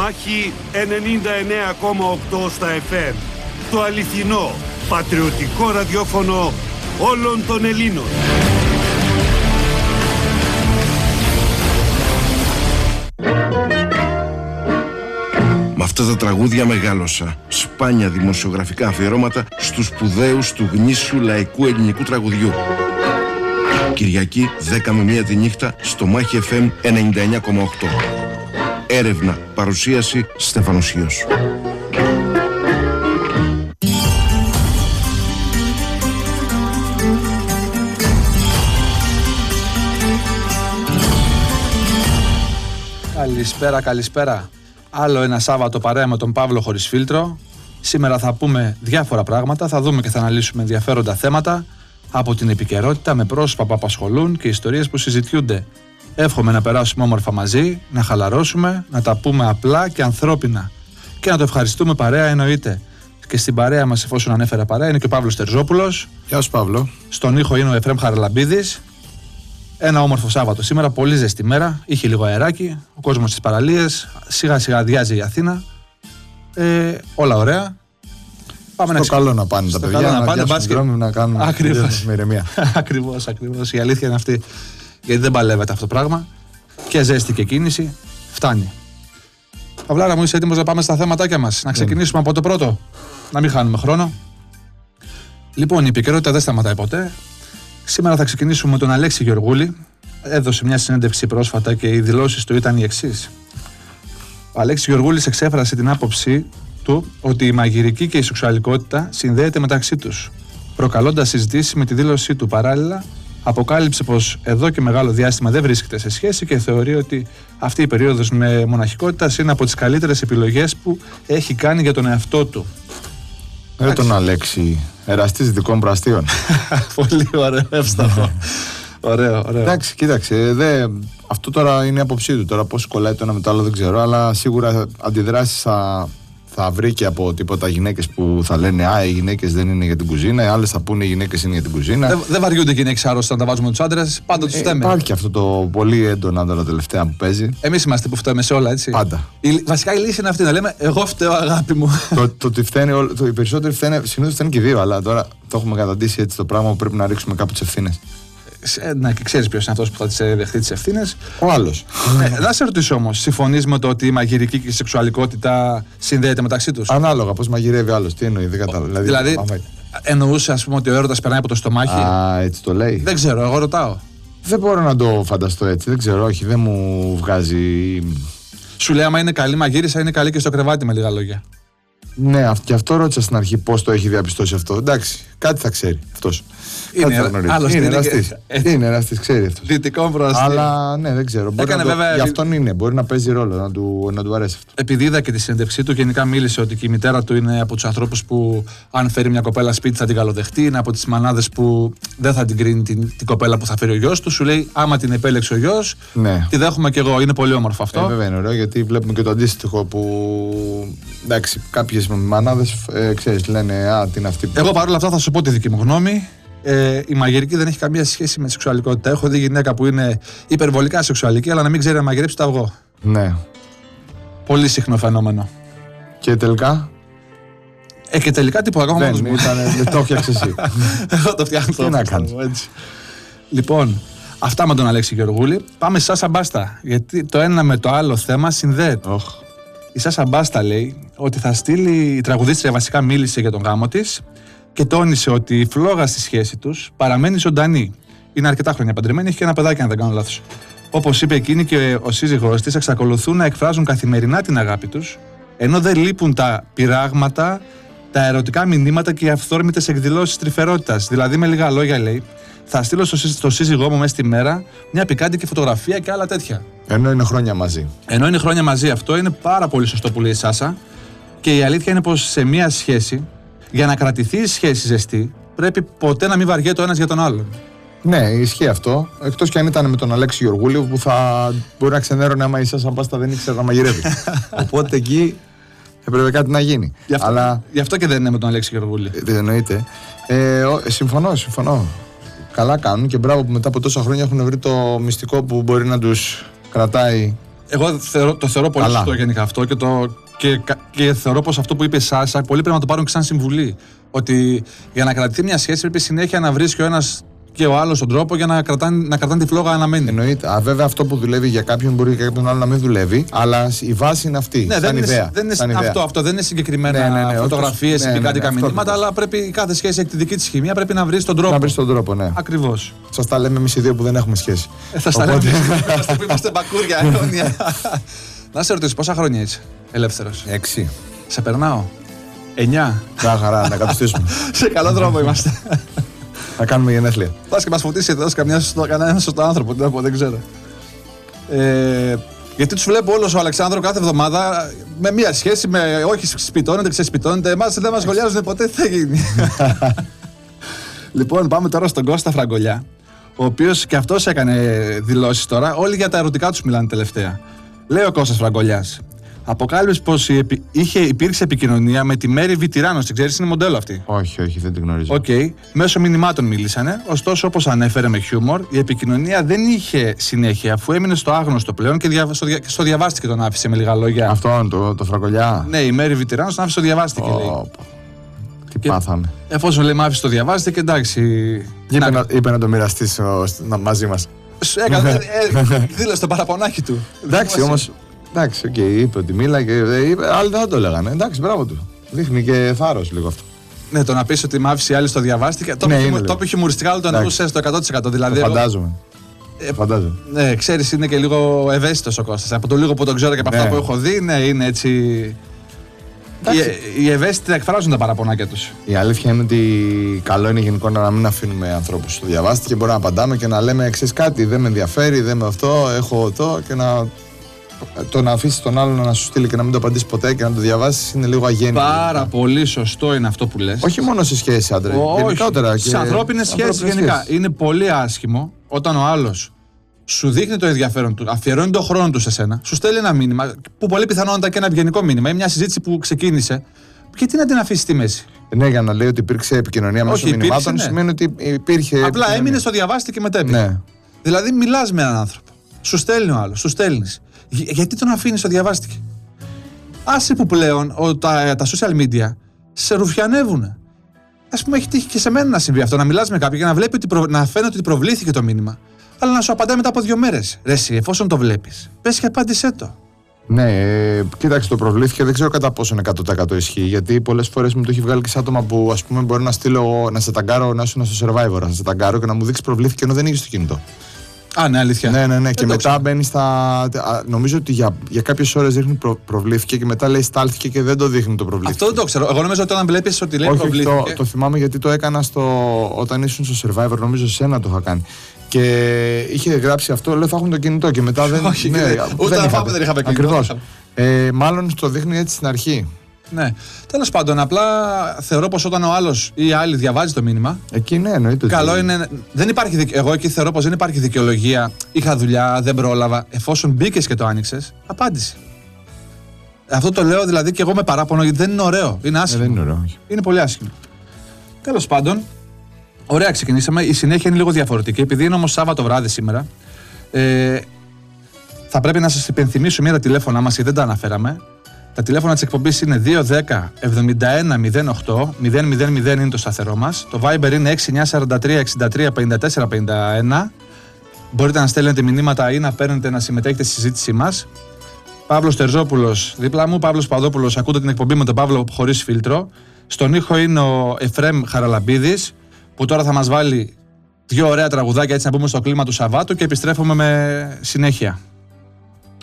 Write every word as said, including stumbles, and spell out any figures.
Μάχη ενενήντα εννέα κόμμα οκτώ στα εφ εμ. Το αληθινό, πατριωτικό ραδιόφωνο όλων των Ελλήνων. Με αυτά τα τραγούδια μεγάλωσα. Σπάνια δημοσιογραφικά αφιερώματα στους σπουδαίους του γνήσιου λαϊκού ελληνικού τραγουδιού. Κυριακή δέκα με μία τη νύχτα στο Μάχη εφ εμ ενενήντα εννέα κόμμα οκτώ. Έρευνα, παρουσίαση Στέφανος Χίος. Καλησπέρα, καλησπέρα. Άλλο ένα Σάββατο παρέα με τον Παύλο χωρίς φίλτρο. Σήμερα θα πούμε διάφορα πράγματα, θα δούμε και θα αναλύσουμε ενδιαφέροντα θέματα από την επικαιρότητα με πρόσωπα που απασχολούν και ιστορίες που συζητιούνται. Εύχομαι να περάσουμε όμορφα μαζί, να χαλαρώσουμε, να τα πούμε απλά και ανθρώπινα. Και να το ευχαριστούμε παρέα εννοείται. Και στην παρέα μας, εφόσον ανέφερα παρέα, είναι και ο Παύλος Τερζόπουλος. Γεια σου Παύλο. Στον ήχο είναι ο Εφραίμ Χαραλαμπίδης. Ένα όμορφο Σάββατο σήμερα, πολύ ζεστή μέρα, είχε λίγο αεράκι, ο κόσμος στις παραλίες, σιγά σιγά αδειάζει η Αθήνα. Ε, όλα ωραία. Πάμε στο να καλό να πάνε τα παιδιά, να, να πάνε μπάσκετ, να κάνουν ακριβώς. Με ηρεμία. Ακριβώς, ακριβώς. Η αλήθεια είναι αυτή. Γιατί δεν παλεύεται αυτό το πράγμα. Και ζέστη και κίνηση. Φτάνει. Παυλάρα μου, είσαι έτοιμος να πάμε στα θέματάκια μας? Να ξεκινήσουμε από το πρώτο. Να μην χάνουμε χρόνο. Λοιπόν, η επικαιρότητα δεν σταματάει ποτέ. Σήμερα θα ξεκινήσουμε με τον Αλέξη Γεωργούλη. Έδωσε μια συνέντευξη πρόσφατα και οι δηλώσεις του ήταν οι εξής. Ο Αλέξης Γεωργούλης εξέφρασε την άποψή του ότι η μαγειρική και η σεξουαλικότητα συνδέεται μεταξύ τους, προκαλώντας συζητήσεις με τη δήλωσή του. Παράλληλα, αποκάλυψε πως εδώ και μεγάλο διάστημα δεν βρίσκεται σε σχέση και θεωρεί ότι αυτή η περίοδος με μοναχικότητα είναι από τις καλύτερες επιλογές που έχει κάνει για τον εαυτό του. Ε, τον Αλέξη, εραστής δυτικών πραστίων. Πολύ ωραίο, εύστοχο. Ωραίο, ωραίο. Εντάξει, κοίταξε, δε, αυτό τώρα είναι η άποψή του. Τώρα πώς κολλάει το ένα με το άλλο δεν ξέρω, αλλά σίγουρα αντιδράσεις θα, θα βρει και από τίποτα γυναίκες που θα λένε «Α, οι γυναίκες δεν είναι για την κουζίνα», οι άλλες θα πούνε «Οι γυναίκες είναι για την κουζίνα». Δεν δε βαριούνται οι γυναίκες άρρωστες να τα βάζουμε τους άντρες, πάντα τους φταίμε. Ε, υπάρχει αυτό το πολύ έντονα τώρα τελευταία που παίζει. Εμείς είμαστε που φταίμε σε όλα, έτσι. Πάντα. Η, βασικά η λύση είναι αυτή, να λέμε «Εγώ φταίω, αγάπη μου». το, το ότι φταίνε, το, οι περισσότεροι φταίνε, συνήθως φταίνε και οι δύο, αλλά τώρα το έχουμε καταντήσει έτσι το πράγμα που πρέπει να ρίξουμε κάπου τις ευθύνες. Ναι, και ξέρεις ποιος είναι αυτός που θα τις δεχτεί τις ευθύνες. Ο άλλος. ε, να σε ρωτήσω όμως, συμφωνείς με το ότι η μαγειρική και η σεξουαλικότητα συνδέεται μεταξύ τους? Ανάλογα, πώς μαγειρεύει άλλος, τι εννοεί, δεν κατάλαβα. Δηλαδή, δηλαδή εννοούσε ας πούμε ότι ο έρωτας περνάει από το στομάχι. Α, έτσι το λέει. Δεν ξέρω, εγώ ρωτάω. Δεν μπορώ να το φανταστώ έτσι, δεν ξέρω, όχι, δεν μου βγάζει. Σου λέει άμα είναι καλή μαγείρισα, είναι καλή και στο κρεβάτι, με λίγα λόγια. Ναι, και αυτό ρώτησα στην αρχή πώς το έχει διαπιστώσει αυτό. Εντάξει, κάτι θα ξέρει αυτός. Είναι, είναι, είναι εραστής. Είναι εραστής, ξέρει αυτός. Δυτικό προαστή. Αλλά ναι, δεν ξέρω. Μπορεί να το, βέβαια... Γι' αυτόν είναι, μπορεί να παίζει ρόλο, να του, να του αρέσει αυτό. Επειδή είδα και τη συνέντευξή του, γενικά μίλησε ότι και η μητέρα του είναι από τους ανθρώπους που αν φέρει μια κοπέλα σπίτι θα την καλοδεχτεί. Είναι από τις μανάδες που δεν θα την κρίνει την, την κοπέλα που θα φέρει ο γιος του. Σου λέει άμα την επέλεξε ο γιος, ναι. Τη δέχομαι κι εγώ. Είναι πολύ όμορφο αυτό. Ε, βέβαια είναι ωραίο, γιατί βλέπουμε και το αντίστοιχο που. Εντάξει, κάποιες μανάδες ε, ξέρεις, λένε α, τι είναι αυτή. Εγώ παρόλα αυτά θα σου πω τη δική μου γνώμη. Ε, η μαγειρική δεν έχει καμία σχέση με τη σεξουαλικότητα. Έχω δει γυναίκα που είναι υπερβολικά σεξουαλική, αλλά να μην ξέρει να μαγειρέψει το αυγό. Ναι. Πολύ συχνό φαινόμενο. Και τελικά. Ε, και τελικά τίποτα. Δεν ήταν, δεν το έφτιαξε εσύ. Εγώ το φτιάχνω. Τι να κάνεις. Λοιπόν, αυτά με τον Αλέξη Γεωργούλη. Πάμε στη Σάσα Μπάστα. Γιατί το ένα με το άλλο θέμα συνδέεται. Oh. Η Σάσα Μπάστα λέει ότι θα στείλει. Η τραγουδίστρια βασικά μίλησε για τον γάμο της και τόνισε ότι η φλόγα στη σχέση τους παραμένει ζωντανή. Είναι αρκετά χρόνια παντρεμένη, έχει και ένα παιδάκι, αν δεν κάνω λάθος. Όπως είπε εκείνη και ο σύζυγός της, εξακολουθούν να εκφράζουν καθημερινά την αγάπη τους, ενώ δεν λείπουν τα πειράγματα, τα ερωτικά μηνύματα και οι αυθόρμητες εκδηλώσεις τρυφερότητας. Δηλαδή, με λίγα λόγια, λέει, θα στείλω στο, στο σύζυγό μου μέσα στη μέρα μια πικάντικη φωτογραφία και άλλα τέτοια. Ενώ είναι χρόνια μαζί. Ενώ είναι χρόνια μαζί. Αυτό είναι πάρα πολύ σωστό που λέει η Σάσα. Και η αλήθεια είναι πως σε μια σχέση, για να κρατηθεί η σχέση ζεστή, πρέπει ποτέ να μην βαριέται ο ένας για τον άλλον. Ναι, ισχύει αυτό. Εκτός κι αν ήταν με τον Αλέξη Γεωργούλη, που θα μπορεί να ξενέρωνε άμα η Σάσα Μπάστα δεν ήξερε να μαγειρεύει. Οπότε εκεί έπρεπε κάτι να γίνει. Γι' αυτό, Αλλά... γι' αυτό και δεν είναι με τον Αλέξη Γεωργούλη. Δεν εννοείται. Ε, συμφωνώ, συμφωνώ. Καλά κάνουν και μπράβο που μετά από τόσα χρόνια έχουν βρει το μυστικό που μπορεί να τους κρατάει Εγώ θεωρώ, το θεωρώ πολύ σωστό γενικά αυτό και, το, και, και θεωρώ πως αυτό που είπε η Σάσα, πολλοί πρέπει να το πάρουν και σαν συμβουλή. Ότι για να κρατηθεί μια σχέση πρέπει συνέχεια να βρίσκει ο ένας και ο άλλος τον τρόπο για να κρατάνε, να κρατάνε τη φλόγα αναμένη. Εννοείται. Α, βέβαια αυτό που δουλεύει για κάποιον μπορεί για κάποιον άλλο να μην δουλεύει, αλλά η βάση είναι αυτή. Ναι, σαν δεν ιδέα. είναι, δεν είναι σαν αυτό, ιδέα. αυτό δεν είναι συγκεκριμένα ναι, ναι, ναι, φωτογραφίες ή ναι, ναι, πικάντικα ναι, μηνύματα, αλλά πρέπει κάθε σχέση έχει τη δική της χημεία, πρέπει να βρει τον τρόπο. Να βρει τον τρόπο, ναι. Ακριβώς. Σας τα λέμε εμείς οι δύο που δεν έχουμε σχέση. Ε, θα στα λέμε εμείς που είμαστε μπακούρια αιώνια. Να σε ρωτήσω, πόσα χρόνια είσαι ελεύθερος? Έξι. Σε περνάω. Εννιά. Να χαρά, να κατουστήσουμε. Σε καλό δρόμο είμαστε. Να κάνουμε γενέθλια. Θα και μας φωτίσει εδώ κανένα σωστό άνθρωπο, τι να πω, δεν ξέρω. Ε, γιατί τους βλέπω όλος ο Αλεξάνδρο κάθε εβδομάδα με μία σχέση, με όχι σπιτώνεται, ξεσπιτώνεται. Εμάς δεν μας σχολιάζουν ποτέ, τι θα γίνει. Λοιπόν, πάμε τώρα στον Κώστα Φραγκολιά, ο οποίος και αυτός έκανε δηλώσεις τώρα. Όλοι για τα ερωτικά τους μιλάνε τελευταία. Λέει ο Κώστας Φραγκολιάς. Αποκάλυψε πως είχε, υπήρξε επικοινωνία με τη Μέρη Βιτυράνος. Την ξέρεις, είναι μοντέλο αυτή. Όχι, όχι, δεν την γνωρίζω. Οκ. Okay. Μέσω μηνυμάτων μίλησανε. Ωστόσο, όπως ανέφερε με χιούμορ, η επικοινωνία δεν είχε συνέχεια αφού έμεινε στο άγνωστο πλέον και δια, στο, δια, στο διαβάστηκε τον άφησε με λίγα λόγια. Αυτό το, το Φραγκολιά. Ναι, η Μέρη Βιτυράνος τον άφησε στο διαβάστηκε. Oh, λέει. Τι και πάθαμε. Εφόσον λέει μ' άφησε το διαβάστηκε, εντάξει. Είπε να, είπε να το μοιραστεί μαζί μας. Έκανε. Δήλωσε το παραπονάκι του. Εντάξει, όμως. Εντάξει, οκ, okay, είπε ότι μίλα και είπε, άλλοι δεν θα το έλεγανε. Εντάξει, μπράβο του. Δείχνει και θάρρος λίγο αυτό. Ναι, το να πεις ότι μ' άφησε η άλλη στο διαβάστηκε. Το είπε χιουμοριστικά, αλλά το εννοούσε στο εκατό τοις εκατό. Δηλαδή, το φαντάζομαι. Ε, φαντάζομαι. Ναι, ξέρεις, είναι και λίγο ευαίσθητος ο Κώστας. Από το λίγο που τον ξέρω και από αυτά ναι. που έχω δει, ναι, είναι έτσι. Οι, οι ευαίσθητοι εκφράζουν τα παραπονάκια τους. Η αλήθεια είναι ότι καλό είναι γενικότερα να μην αφήνουμε ανθρώπους στο διαβάστηκε και μπορεί να απαντάμε και να λέμε ξέρεις κάτι, δεν με ενδιαφέρει, δεν με αυτό, έχω αυτό και να. Το να αφήσει τον άλλον να σου στείλει και να μην το απαντήσει ποτέ και να το διαβάσει είναι λίγο αγέννητο. Πάρα πολύ σωστό είναι αυτό που λες. Όχι μόνο σε σχέση, άντρε. Γενικότερα. Σε ανθρώπινες σχέσεις γενικά. Σχέσεις. Είναι πολύ άσχημο όταν ο άλλος σου δείχνει το ενδιαφέρον του, αφιερώνει τον χρόνο του σε σένα, σου στέλνει ένα μήνυμα που πολύ πιθανότατα και ένα ευγενικό μήνυμα ή μια συζήτηση που ξεκίνησε. Και τι να την αφήσει στη μέση. Ναι, για να λέει ότι υπήρξε επικοινωνία μέσω μηνυμάτων, ναι. Σημαίνει ότι υπήρχε. Απλά επικοινωνία. Έμεινε στο διαβάστηκε και μετέπειτα. Ναι. Δηλαδή, μιλάς με έναν άνθρωπο. Σου στέλνει ο άλλος, σου στέλνει. Γιατί τον αφήνει στο διαβάστηκε. Άσε που πλέον ο, τα, τα social media σε ρουφιανεύουν. Ας πούμε, έχει τύχει και σε μένα να συμβεί αυτό. Να μιλάς με κάποιον και να, βλέπει ότι προ, να φαίνεται ότι προβλήθηκε το μήνυμα, αλλά να σου απαντάει μετά από δύο μέρες. Ρε εσύ, εφόσον το βλέπεις, πες και απάντησέ το. Ναι, ε, κοίταξε, το προβλήθηκε. Δεν ξέρω κατά πόσο είναι εκατό τοις εκατό ισχύει. Γιατί πολλές φορές μου το έχει βγάλει και σε άτομα που ας πούμε μπορεί να στείλω να σε ταγκάρω, να σου στο Survivor, να σε ταγκάρω και να μου δείξει προβλήθηκε ενώ δεν είχε στο κινητό. Α, ναι, αλήθεια. Ναι, ναι, ναι. Και μετά μπαίνει στα. Νομίζω ότι για, για κάποιες ώρες δείχνει προ, προβλήθηκε και μετά λέει στάλθηκε και δεν το δείχνει το προβλήθηκε. Αυτό δεν το ξέρω. Εγώ νομίζω ότι όταν βλέπεις ότι λέει όχι, προβλήθηκε. Όχι, το, το θυμάμαι γιατί το έκανα στο, όταν ήσουν στο Survivor, νομίζω σε ένα το είχα κάνει. Και είχε γράψει αυτό, λέω θα έχουν το κινητό και μετά δεν. Όχι, ναι, ούτε να πάμε δεν είχαμε κινητό. Ακριβώς. Ε, μάλλον το δείχνει έτσι στην αρχή. Ναι. Τέλος πάντων, απλά θεωρώ πως όταν ο άλλος ή η άλλη διαβάζει το μήνυμα. Εκεί ναι, εννοείται. Καλό είναι. Δεν υπάρχει, εγώ εκεί θεωρώ πως δεν υπάρχει δικαιολογία. Είχα δουλειά, δεν πρόλαβα. Εφόσον μπήκες και το άνοιξες, απάντησε. Αυτό το λέω δηλαδή και εγώ με παράπονο γιατί δεν είναι ωραίο. Είναι άσχημο. Ε, δεν είναι ωραίο. Είναι πολύ άσχημο. Τέλος πάντων, ωραία ξεκινήσαμε. Η συνέχεια είναι λίγο διαφορετική. Επειδή είναι όμως Σάββατο βράδυ σήμερα, ε, θα πρέπει να σας υπενθυμίσω μία τα τηλέφωνά μας γιατί δεν τα αναφέραμε. Τα τηλέφωνα της εκπομπής είναι δύο ένα μηδέν εβδομήντα ένα μηδέν οκτώ μηδέν μηδέν μηδέν είναι το σταθερό μας. Το Viber είναι έξι εννιά τέσσερα τρία εξήντα τρία πενήντα τέσσερα πενήντα ένα. Μπορείτε να στέλνετε μηνύματα ή να παίρνετε να συμμετέχετε στη συζήτησή μας. Παύλος Τερζόπουλος δίπλα μου, Παύλος Παδόπουλος, ακούτε την εκπομπή με τον Παύλο χωρίς φίλτρο. Στον ήχο είναι ο Εφρέμ Χαραλαμπίδης, που τώρα θα μας βάλει δύο ωραία τραγουδάκια έτσι να μπούμε στο κλίμα του Σαββάτου και επιστρέφουμε με συνέχεια.